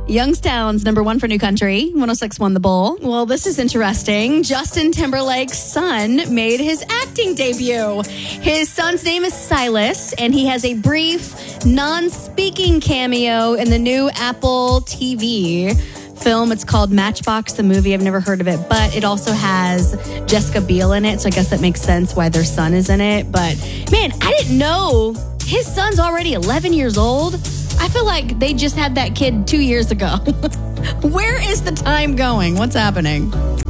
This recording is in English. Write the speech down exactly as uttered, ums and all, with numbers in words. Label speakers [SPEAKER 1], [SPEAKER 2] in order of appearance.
[SPEAKER 1] Youngstown's number one for New Country. one oh six won the Bowl. Well, this is interesting. Justin Timberlake's son made his acting debut. His son's name is Silas, and he has a brief, non-speaking cameo in the new Apple T V film. It's called Matchbox, the movie. I've never heard of it, but it also has Jessica Biel in it, so I guess that makes sense why their son is in it. But, man, I didn't know his son's already eleven years old. I feel like they just had that kid two years ago. Where is the time going? What's happening?